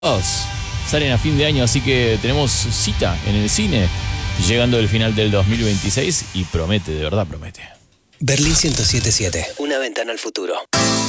Salen a fin de año, así que tenemos cita en el cine, llegando el final del 2026 y promete, de verdad promete. Berlín 107.7, una ventana al futuro.